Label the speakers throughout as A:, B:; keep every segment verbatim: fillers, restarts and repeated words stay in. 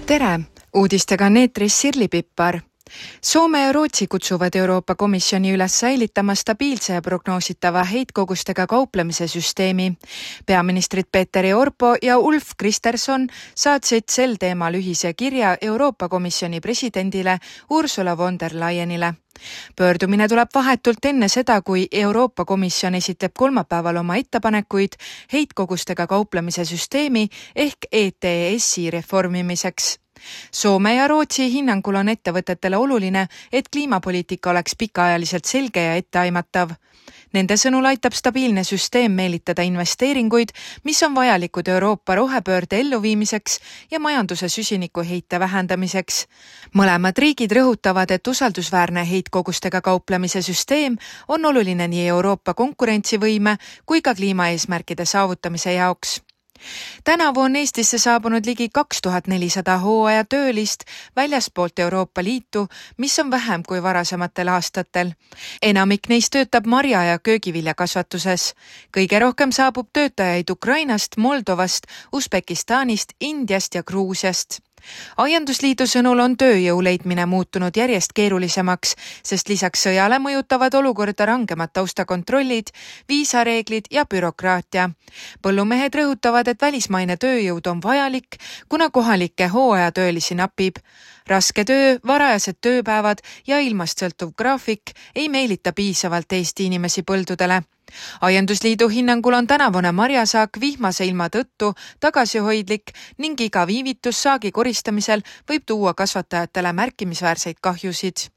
A: Tere! Uudistega neetris Sirli Pippar. Soome ja Rootsi kutsuvad Euroopa Komisjoni üles säilitama stabiilse ja prognoositava heitkogustega kauplemise süsteemi. Peaministrid Petteri Orpo ja Ulf Kristersson saatsid sel teemal ühise kirja Euroopa Komisjoni presidendile Ursula von der Leyenile. Pöördumine tuleb vahetult enne seda, kui Euroopa Komisjon esitleb kolmapäeval oma ettepanekuid heitkogustega kauplemise süsteemi ehk E T S-i reformimiseks. Soome ja Rootsi hinnangul on ettevõtetele oluline, et kliimapoliitika oleks pikaajaliselt selge ja etteaimatav. Nende sõnul aitab stabiilne süsteem meelitada investeeringuid, mis on vajalikud Euroopa rohepöörde elluviimiseks ja majanduse süsinikuheite vähendamiseks. Mõlemad riigid rõhutavad, et usaldusväärne heitkogustega kauplemise süsteem on oluline nii Euroopa konkurentsivõime kui ka kliimaeesmärkide saavutamise jaoks. Tänavu on Eestisse saabunud ligi kaks tuhat nelisada hooaja töölist väljaspoolt Euroopa Liitu, mis on vähem kui varasematel aastatel. Enamik neist töötab marja- ja köögiviljakasvatuses. Kõige rohkem saabub töötajaid Ukrainast, Moldovast, Usbekistanist, Indiast ja Gruusiast. Aiandusliidu sõnul on tööjõu leidmine muutunud järjest keerulisemaks, sest lisaks sõjale mõjutavad olukorda rangemad taustakontrollid, viisareeglid ja bürokraatia. Põllumehed rõhutavad, et välismaine tööjõud on vajalik, kuna kohalikke hooajatöölisi napib. Raske töö, varajased tööpäevad ja ilmast sõltuv graafik ei meelita piisavalt Eesti inimesi põldudele. Aiandusliidu hinnangul on tänavune marjasaak vihmase ilma tõttu tagasihoidlik ning iga viivitus saagi koristamisel võib tuua kasvatajatele märkimisväärseid kahjusid.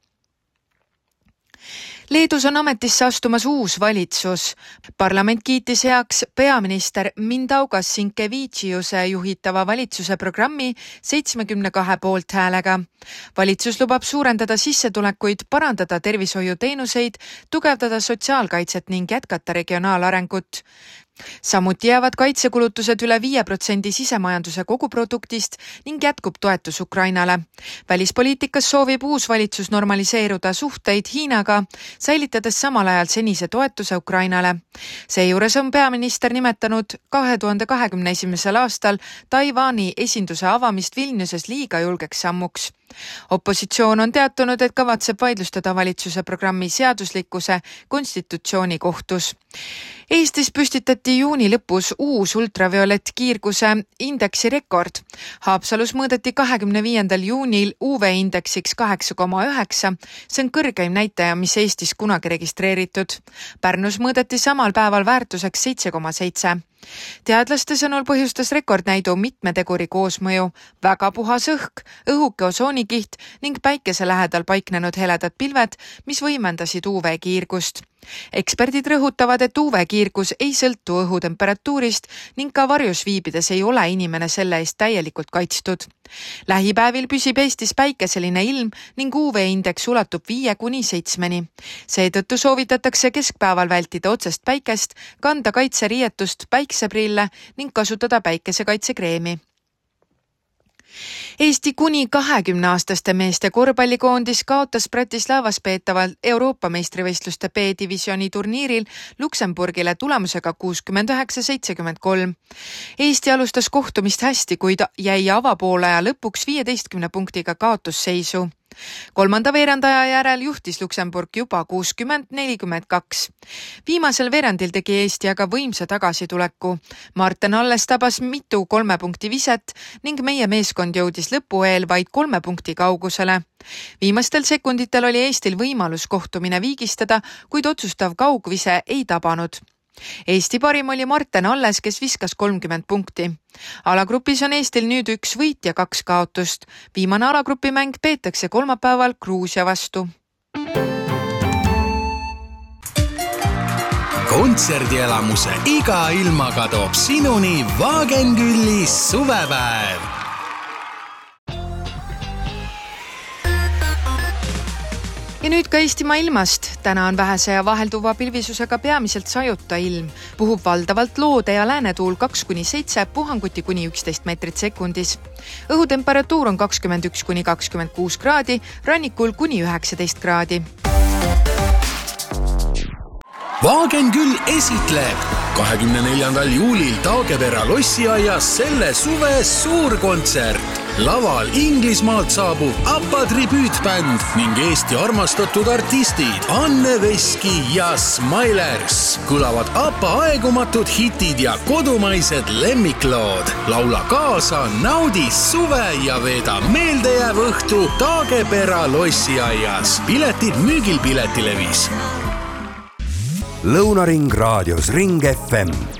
A: Leedus on ametisse astumas uus valitsus. Parlament kiitis heaks peaminister Mindaugas Sinkevičiuse juhitava valitsuse programmi seitsmekümne kahe poolt häälega. Valitsus lubab suurendada sissetulekuid, parandada tervishoiuteenuseid, tugevdada sotsiaalkaitset ning jätkata regionaalarengut. Samuti jäävad kaitsekulutused üle viie protsendi sisemajanduse koguproduktist ning jätkub toetus Ukrainale. Välispoliitikas soovib uus valitsus normaliseeruda suhteid Hiinaga, säilitades samal ajal senise toetuse Ukrainale. Seejuures on peaminister nimetanud kahe tuhande kahekümne esimesel aastal Taiwani esinduse avamist Vilniuses liiga julgeks sammuks. Opositsioon on teatanud, et kavatseb vaidlustada valitsuse programmi seaduslikkuse konstitutsiooni kohtus. Eestis püstitati juuni lõpus uus ultraviolett kiirguse indeksi rekord. Haapsalus mõõdeti kahekümne viiendal juunil U V-indeksiks kaheksa koma üheksa. See on kõrgeim näitaja, mis Eestis kunagi registreeritud. Pärnus mõõdeti samal päeval väärtuseks seitse koma seitse. Teadlaste sõnul põhjustas rekordnäidu mitme teguri koosmõju, väga puhas õhk, õhuke osoonikiht ning päikese lähedal paiknenud heledad pilved, mis võimendasid U V-kiirgust. Eksperdid rõhutavad, et U V-kiirgus ei sõltu õhutemperatuurist ning ka varjus viibides ei ole inimene selle eest täielikult kaitstud. Lähipäevil püsib Eestis päikeseline ilm ning U V-indeks ulatub viie kuni seitsmeni. Seetõttu soovitatakse keskpäeval vältida otsest päikest, kanda kaitseriietust, päikseprille ning kasutada päikesekaitsekreemi. Eesti kuni kahekümne aastaste meeste korvpallikoondis kaotas Bratislavas peetaval Euroopa meistrivõistluste B-divisjoni turniiril Luksemburgile tulemusega kuuskümmend üheksa seitsekümmend kolm. Eesti alustas kohtumist hästi, kuid jäi avapoolaja lõpuks viieteistkümne punktiga kaotusseisu. Kolmanda veerandaja järel juhtis Luksemburg juba kuuskümmend nelikümmend kaks. Viimasel veerandil tegi Eesti aga võimsa tagasituleku. Marten Alles tabas mitu kolme punkti viset ning meie meeskond jõudis lõpu eel vaid kolme punkti kaugusele. Viimastel sekunditel oli Eestil võimalus kohtumine viigistada, kuid otsustav kaugvise ei tabanud. Eesti parim oli Marten Alles, kes viskas kolmkümmend punkti. Alagrupis on Eestil nüüd üks võit ja kaks kaotust. Viimane alagrupi mäng peetakse kolmapäeval Gruusia vastu.
B: Kontserdielamuse iga ilmaga toob sinuni Wagenkülli suvepäev.
A: Ja nüüd ka Eestimaa ilmast. Täna on vähese ja vahelduva pilvisusega peamiselt sajuta ilm. Puhub valdavalt loode ja läänetuul kaks kuni seitse, puhanguti kuni üksteist meetrit sekundis. Õhutemperatuur on kakskümmend üks kuni kakskümmend kuus kraadi, rannikul kuni üheksateist kraadi.
B: Wagenküll esitleb kahekümne neljandal juulil Taagepera lossiaias selle suve suurkontsert. laval Inglismaalt saabuv ABBA tribüütbänd ning Eesti armastatud artistid Anne Veski ja Smilers. Kõlavad ABBA aegumatud hitid ja kodumaised lemmiklood. Laula kaasa, naudi suve ja veeda meeldejääv õhtu Taagepera lossiaias. Piletid müügil Piletilevis.
C: Lõunaring raadios Ring F M